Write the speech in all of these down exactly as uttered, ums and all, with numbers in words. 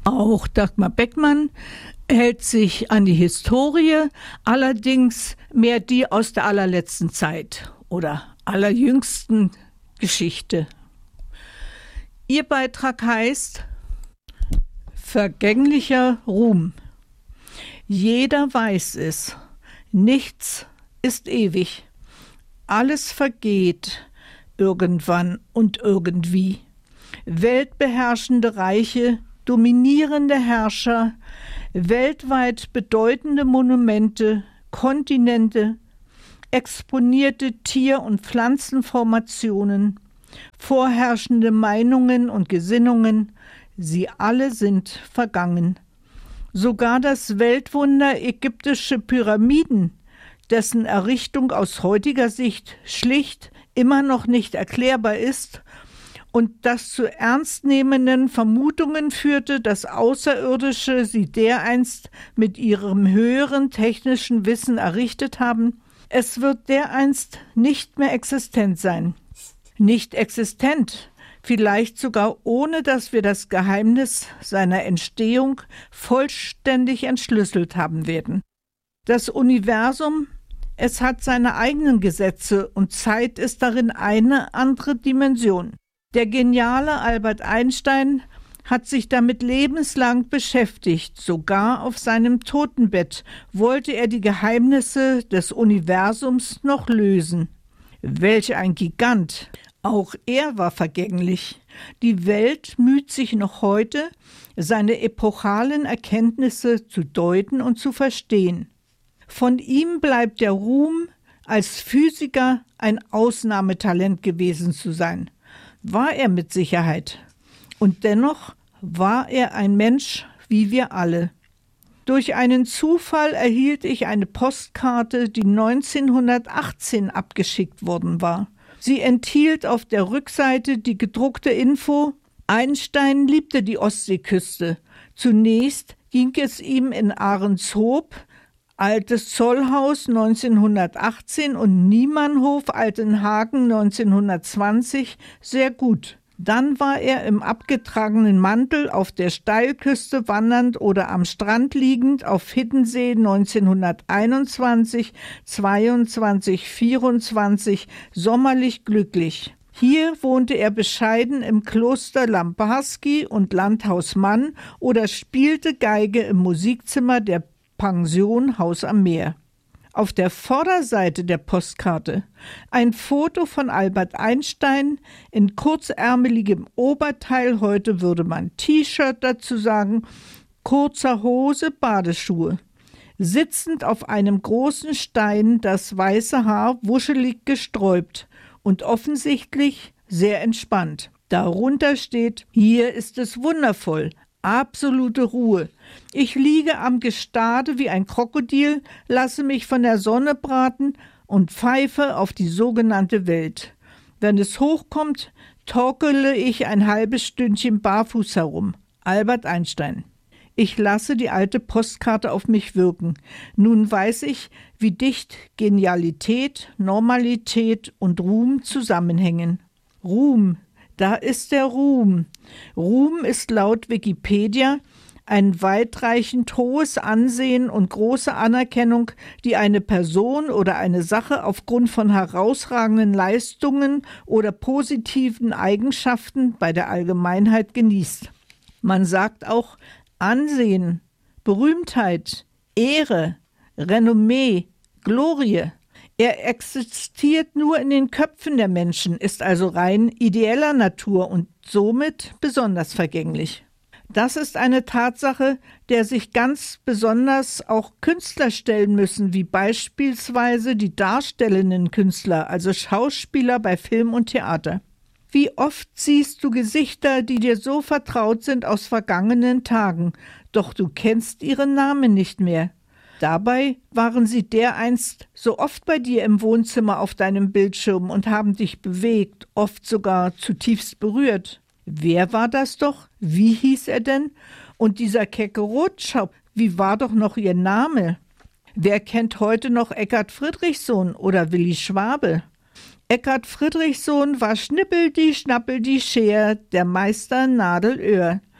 Auch Dagmar Beckmann hält sich an die Historie, allerdings mehr die aus der allerletzten Zeit oder allerjüngsten Geschichte. Ihr Beitrag heißt Vergänglicher Ruhm. Jeder weiß es, nichts ist ewig, alles vergeht irgendwann und irgendwie. Weltbeherrschende Reiche, dominierende Herrscher, weltweit bedeutende Monumente, Kontinente, exponierte Tier- und Pflanzenformationen, vorherrschende Meinungen und Gesinnungen, sie alle sind vergangen. Sogar das Weltwunder ägyptische Pyramiden, dessen Errichtung aus heutiger Sicht schlicht immer noch nicht erklärbar ist und das zu ernstnehmenden Vermutungen führte, dass Außerirdische sie dereinst mit ihrem höheren technischen Wissen errichtet haben, es wird dereinst nicht mehr existent sein. Nicht existent, vielleicht sogar ohne, dass wir das Geheimnis seiner Entstehung vollständig entschlüsselt haben werden. Das Universum, es hat seine eigenen Gesetze und Zeit ist darin eine andere Dimension. Der geniale Albert Einstein hat sich damit lebenslang beschäftigt, sogar auf seinem Totenbett wollte er die Geheimnisse des Universums noch lösen. Welch ein Gigant! Auch er war vergänglich. Die Welt müht sich noch heute, seine epochalen Erkenntnisse zu deuten und zu verstehen. Von ihm bleibt der Ruhm, als Physiker ein Ausnahmetalent gewesen zu sein. War er mit Sicherheit. Und dennoch war er ein Mensch wie wir alle. Durch einen Zufall erhielt ich eine Postkarte, die neunzehnhundertachtzehn abgeschickt worden war. Sie enthielt auf der Rückseite die gedruckte Info: Einstein liebte die Ostseeküste. Zunächst ging es ihm in Ahrenshoop, Altes Zollhaus neunzehnhundertachtzehn und Niemannhof, Altenhagen neunzehnhundertzwanzig sehr gut. Dann war er im abgetragenen Mantel auf der Steilküste wandernd oder am Strand liegend auf Hiddensee neunzehnhunderteinundzwanzig, zweiundzwanzig, vierundzwanzig sommerlich glücklich. Hier wohnte er bescheiden im Kloster Lamparski und Landhaus Mann oder spielte Geige im Musikzimmer der Pension Haus am Meer. Auf der Vorderseite der Postkarte ein Foto von Albert Einstein in kurzärmeligem Oberteil, heute würde man T-Shirt dazu sagen, kurzer Hose, Badeschuhe. Sitzend auf einem großen Stein, das weiße Haar wuschelig gesträubt und offensichtlich sehr entspannt. Darunter steht: Hier ist es wundervoll. Absolute Ruhe. Ich liege am Gestade wie ein Krokodil, lasse mich von der Sonne braten und pfeife auf die sogenannte Welt. Wenn es hochkommt, torkele ich ein halbes Stündchen barfuß herum. Albert Einstein. Ich lasse die alte Postkarte auf mich wirken. Nun weiß ich, wie dicht Genialität, Normalität und Ruhm zusammenhängen. Ruhm. Da ist der Ruhm. Ruhm ist laut Wikipedia ein weitreichend hohes Ansehen und große Anerkennung, die eine Person oder eine Sache aufgrund von herausragenden Leistungen oder positiven Eigenschaften bei der Allgemeinheit genießt. Man sagt auch Ansehen, Berühmtheit, Ehre, Renommee, Glorie. Er existiert nur in den Köpfen der Menschen, ist also rein ideeller Natur und somit besonders vergänglich. Das ist eine Tatsache, der sich ganz besonders auch Künstler stellen müssen, wie beispielsweise die darstellenden Künstler, also Schauspieler bei Film und Theater. Wie oft siehst du Gesichter, die dir so vertraut sind aus vergangenen Tagen, doch du kennst ihren Namen nicht mehr. Dabei waren sie dereinst so oft bei dir im Wohnzimmer auf deinem Bildschirm und haben dich bewegt, oft sogar zutiefst berührt. Wer war das doch? Wie hieß er denn? Und dieser kecke Rotschopf, wie war doch noch ihr Name? Wer kennt heute noch Eckart Friedrichssohn oder Willi Schwabe? Eckart Friedrichssohn war Schnippel die Schnappel die Scher, der Meister Nadelöhr.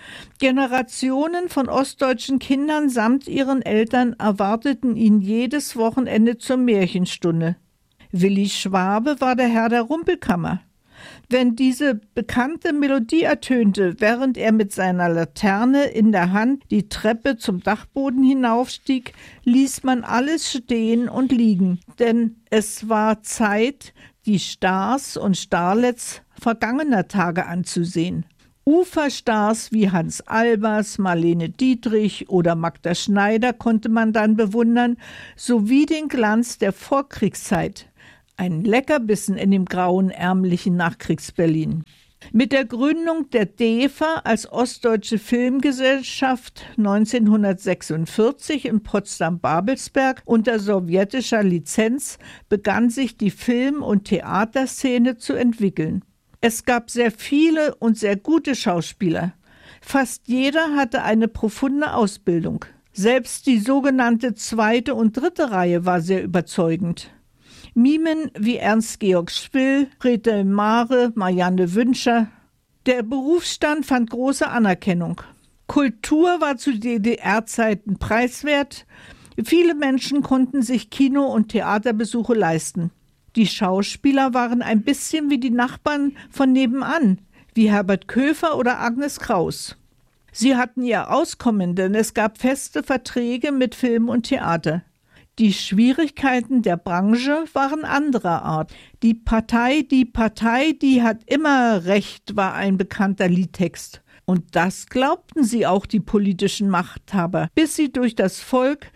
Generationen von ostdeutschen Kindern samt ihren Eltern erwarteten ihn jedes Wochenende zur Märchenstunde. Willi Schwabe war der Herr der Rumpelkammer. Wenn diese bekannte Melodie ertönte, während er mit seiner Laterne in der Hand die Treppe zum Dachboden hinaufstieg, ließ man alles stehen und liegen, denn es war Zeit, die Stars und Starlets vergangener Tage anzusehen. Uferstars wie Hans Albers, Marlene Dietrich oder Magda Schneider konnte man dann bewundern, sowie den Glanz der Vorkriegszeit. Ein Leckerbissen in dem grauen, ärmlichen Nachkriegsberlin. Mit der Gründung der D E F A als Ostdeutsche Filmgesellschaft neunzehnhundertsechsundvierzig in Potsdam-Babelsberg unter sowjetischer Lizenz begann sich die Film- und Theaterszene zu entwickeln. Es gab sehr viele und sehr gute Schauspieler. Fast jeder hatte eine profunde Ausbildung. Selbst die sogenannte zweite und dritte Reihe war sehr überzeugend. Mimen wie Ernst-Georg Schwill, Gretel Mare, Marianne Wünscher. Der Berufsstand fand große Anerkennung. Kultur war zu D D R-Zeiten preiswert. Viele Menschen konnten sich Kino- und Theaterbesuche leisten. Die Schauspieler waren ein bisschen wie die Nachbarn von nebenan, wie Herbert Köfer oder Agnes Kraus. Sie hatten ihr Auskommen, denn es gab feste Verträge mit Film und Theater. Die Schwierigkeiten der Branche waren anderer Art. Die Partei, die Partei, die hat immer Recht, war ein bekannter Liedtext. Und das glaubten sie auch, die politischen Machthaber, bis sie durch das Volk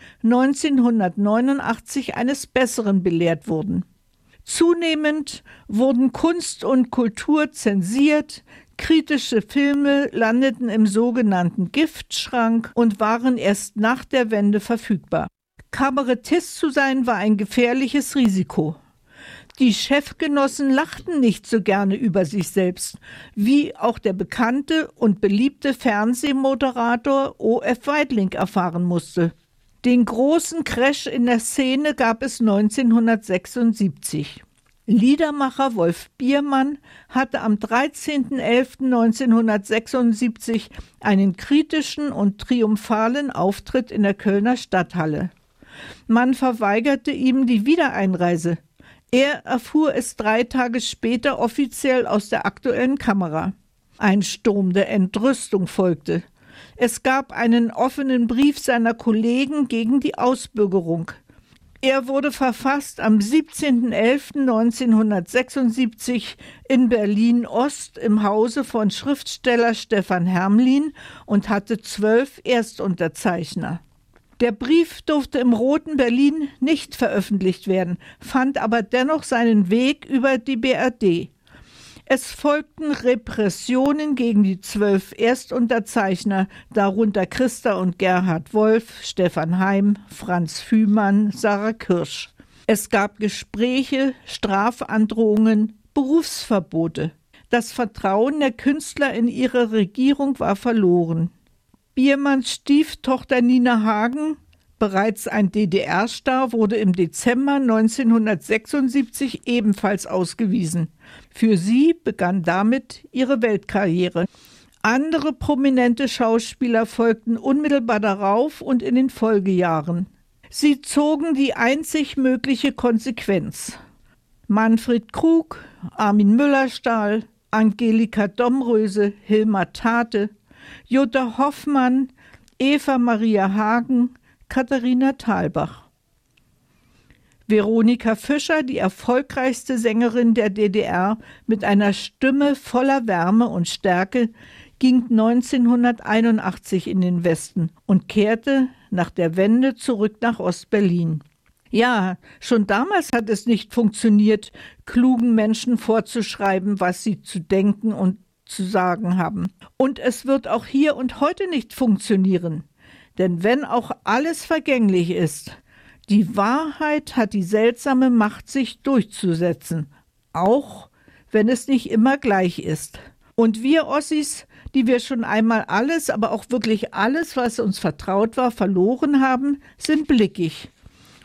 neunzehnhundertneunundachtzig eines Besseren belehrt wurden. Zunehmend wurden Kunst und Kultur zensiert, kritische Filme landeten im sogenannten Giftschrank und waren erst nach der Wende verfügbar. Kabarettist zu sein war ein gefährliches Risiko. Die Chefgenossen lachten nicht so gerne über sich selbst, wie auch der bekannte und beliebte Fernsehmoderator O F Weidling erfahren musste. Den großen Crash in der Szene gab es neunzehnhundertsechsundsiebzig. Liedermacher Wolf Biermann hatte am dreizehnten elften neunzehnhundertsechsundsiebzig einen kritischen und triumphalen Auftritt in der Kölner Stadthalle. Man verweigerte ihm die Wiedereinreise. Er erfuhr es drei Tage später offiziell aus der Aktuellen Kamera. Ein Sturm der Entrüstung folgte. Es gab einen offenen Brief seiner Kollegen gegen die Ausbürgerung. Er wurde verfasst am siebzehnten elften neunzehnhundertsechsundsiebzig in Berlin-Ost im Hause von Schriftsteller Stefan Hermlin und hatte zwölf Erstunterzeichner. Der Brief durfte im roten Berlin nicht veröffentlicht werden, fand aber dennoch seinen Weg über die B R D. Es folgten Repressionen gegen die zwölf Erstunterzeichner, darunter Christa und Gerhard Wolf, Stefan Heim, Franz Fühmann, Sarah Kirsch. Es gab Gespräche, Strafandrohungen, Berufsverbote. Das Vertrauen der Künstler in ihre Regierung war verloren. Biermanns Stieftochter Nina Hagen, bereits ein D D R-Star, wurde im Dezember neunzehnhundertsechsundsiebzig ebenfalls ausgewiesen. Für sie begann damit ihre Weltkarriere. Andere prominente Schauspieler folgten unmittelbar darauf und in den Folgejahren. Sie zogen die einzig mögliche Konsequenz. Manfred Krug, Armin Müllerstahl, Angelika Domröse, Hilmar Tate, Jutta Hoffmann, Eva Maria Hagen, Katharina Thalbach. Veronika Fischer, die erfolgreichste Sängerin der D D R mit einer Stimme voller Wärme und Stärke, ging neunzehnhunderteinundachtzig in den Westen und kehrte nach der Wende zurück nach Ostberlin. Ja, schon damals hat es nicht funktioniert, klugen Menschen vorzuschreiben, was sie zu denken und zu sagen haben. Und es wird auch hier und heute nicht funktionieren. Denn wenn auch alles vergänglich ist, die Wahrheit hat die seltsame Macht, sich durchzusetzen, auch wenn es nicht immer gleich ist. Und wir Ossis, die wir schon einmal alles, aber auch wirklich alles, was uns vertraut war, verloren haben, sind blickig.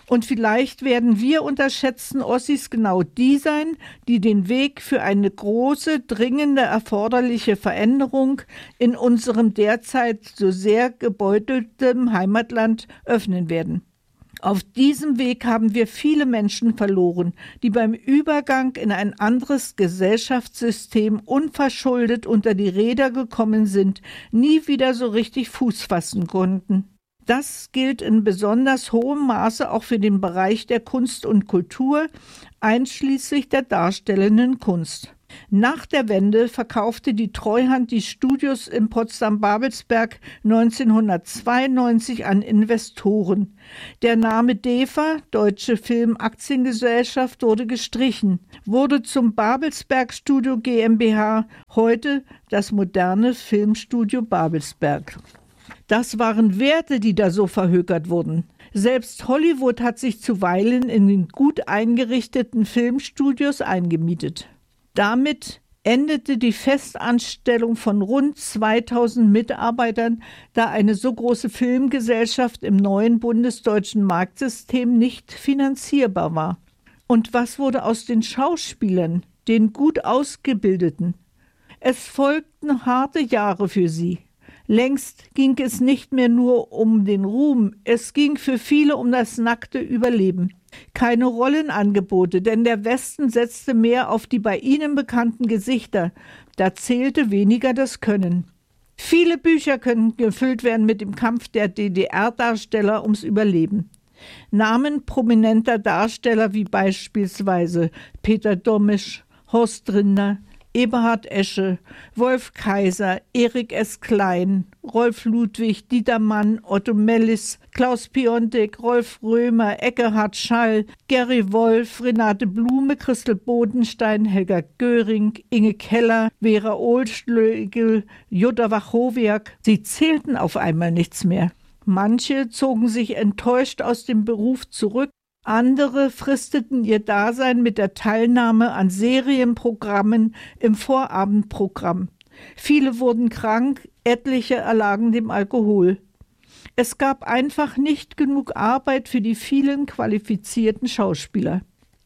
Und vielleicht werden wir unterschätzten Ossis genau die sein, die den Weg für eine große, dringende, erforderliche Veränderung in unserem derzeit so sehr gebeutelten Heimatland öffnen werden. Auf diesem Weg haben wir viele Menschen verloren, die beim Übergang in ein anderes Gesellschaftssystem unverschuldet unter die Räder gekommen sind, nie wieder so richtig Fuß fassen konnten. Das gilt in besonders hohem Maße auch für den Bereich der Kunst und Kultur, einschließlich der darstellenden Kunst. Nach der Wende verkaufte die Treuhand die Studios in Potsdam-Babelsberg neunzehnhundertzweiundneunzig an Investoren. Der Name DEFA, Deutsche Film-Aktiengesellschaft, wurde gestrichen, wurde zum Babelsberg Studio GmbH, heute das moderne Filmstudio Babelsberg. Das waren Werte, die da so verhökert wurden. Selbst Hollywood hat sich zuweilen in den gut eingerichteten Filmstudios eingemietet. Damit endete die Festanstellung von rund zweitausend Mitarbeitern, da eine so große Filmgesellschaft im neuen bundesdeutschen Marktsystem nicht finanzierbar war. Und was wurde aus den Schauspielern, den gut ausgebildeten? Es folgten harte Jahre für sie. Längst ging es nicht mehr nur um den Ruhm, es ging für viele um das nackte Überleben. Keine Rollenangebote, denn der Westen setzte mehr auf die bei ihnen bekannten Gesichter, da zählte weniger das Können. Viele Bücher können gefüllt werden mit dem Kampf der D D R-Darsteller ums Überleben. Namen prominenter Darsteller wie beispielsweise Peter Domisch, Horst Rinder, Eberhard Esche, Wolf Kaiser, Erik S. Klein, Rolf Ludwig, Dieter Mann, Otto Mellis, Klaus Piontek, Rolf Römer, Eckehard Schall, Gary Wolf, Renate Blume, Christel Bodenstein, Helga Göring, Inge Keller, Vera Ohlschlegel, Jutta Wachowiak. Sie zählten auf einmal nichts mehr. Manche zogen sich enttäuscht aus dem Beruf zurück, andere fristeten ihr Dasein mit der Teilnahme an Serienprogrammen im Vorabendprogramm. Viele wurden krank, etliche erlagen dem Alkohol. Es gab einfach nicht genug Arbeit für die vielen qualifizierten Schauspieler.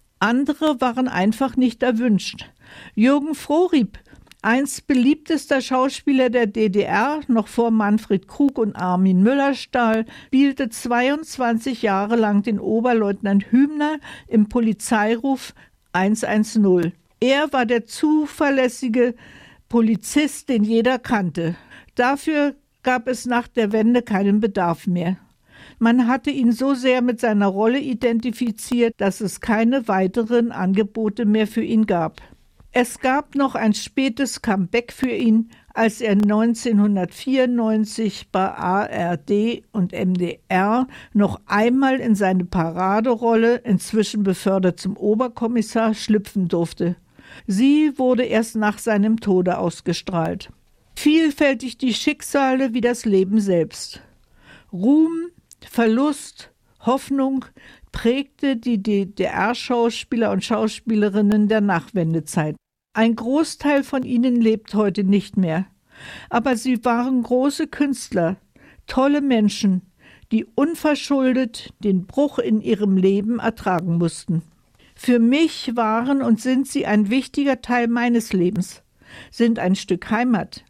Andere waren einfach nicht erwünscht. Jürgen Frohriep, einst beliebtester Schauspieler der D D R, noch vor Manfred Krug und Armin Müllerstahl, spielte zweiundzwanzig Jahre lang den Oberleutnant Hübner im Polizeiruf hundertzehn. Er war der zuverlässige Polizist, den jeder kannte. Dafür gab es nach der Wende keinen Bedarf mehr. Man hatte ihn so sehr mit seiner Rolle identifiziert, dass es keine weiteren Angebote mehr für ihn gab. Es gab noch ein spätes Comeback für ihn, als er neunzehnhundertvierundneunzig bei A R D und M D R noch einmal in seine Paraderolle, inzwischen befördert zum Oberkommissar, schlüpfen durfte. Sie wurde erst nach seinem Tode ausgestrahlt. Vielfältig die Schicksale wie das Leben selbst. Ruhm, Verlust, Hoffnung prägte die D D R-Schauspieler und Schauspielerinnen der Nachwendezeit. Ein Großteil von ihnen lebt heute nicht mehr. Aber sie waren große Künstler, tolle Menschen, die unverschuldet den Bruch in ihrem Leben ertragen mussten. Für mich waren und sind sie ein wichtiger Teil meines Lebens, sind ein Stück Heimat.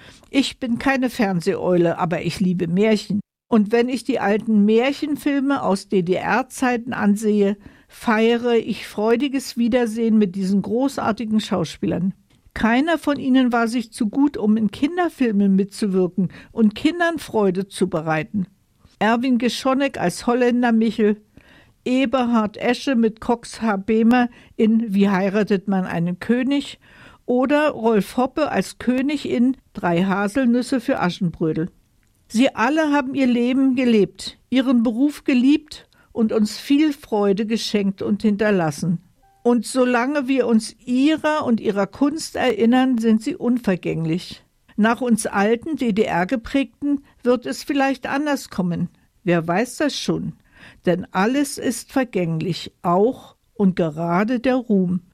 Ich bin keine Fernseheule, aber ich liebe Märchen. Und wenn ich die alten Märchenfilme aus D D R-Zeiten ansehe, feiere ich freudiges Wiedersehen mit diesen großartigen Schauspielern. Keiner von ihnen war sich zu gut, um in Kinderfilmen mitzuwirken und Kindern Freude zu bereiten. Erwin Geschonek als Holländer Michel, Eberhard Esche mit Cox H. Behmer in Wie heiratet man einen König oder Rolf Hoppe als König in Drei Haselnüsse für Aschenbrödel. Sie alle haben ihr Leben gelebt, ihren Beruf geliebt und uns viel Freude geschenkt und hinterlassen. Und solange wir uns ihrer und ihrer Kunst erinnern, sind sie unvergänglich. Nach uns alten D D R-Geprägten wird es vielleicht anders kommen. Wer weiß das schon? Denn alles ist vergänglich, auch und gerade der Ruhm.